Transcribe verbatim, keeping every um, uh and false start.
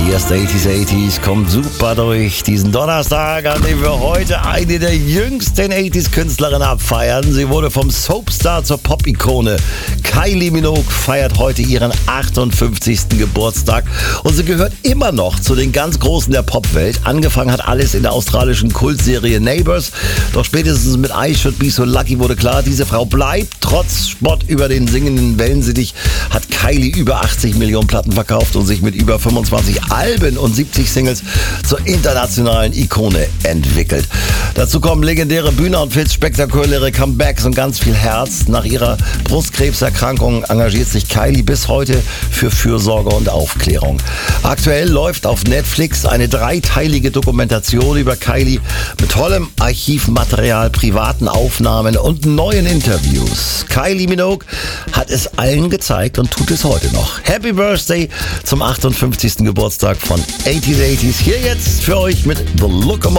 Hier ist achtziger achtziger, kommt super durch diesen Donnerstag, an dem wir heute eine der jüngsten achtziger-Künstlerinnen abfeiern. Sie wurde vom Soapstar zur Pop-Ikone. Kylie Minogue feiert heute ihren achtundfünfzigsten Geburtstag und sie gehört immer noch zu den ganz Großen der Popwelt. Angefangen hat alles in der australischen Kultserie Neighbours, doch spätestens mit I Should Be So Lucky wurde klar, diese Frau bleibt. Trotz Spott über den singenden Wellensittich hat Kylie über achtzig Millionen Platten verkauft und sich mit über fünfundzwanzig Alben und siebzig Singles zur internationalen Ikone entwickelt. Dazu kommen legendäre Bühnenoutfits, spektakuläre Comebacks und ganz viel Herz. Nach ihrer Brustkrebserkrankung engagiert sich Kylie bis heute für Fürsorge und Aufklärung. Aktuell läuft auf Netflix eine dreiteilige Dokumentation über Kylie mit tollem Archivmaterial, privaten Aufnahmen und neuen Interviews. Kylie Minogue hat es allen gezeigt und tut es heute noch. Happy Birthday zum achtundfünfzigsten Geburtstag von achtziger achtziger. Hier jetzt für euch mit The Locomotive.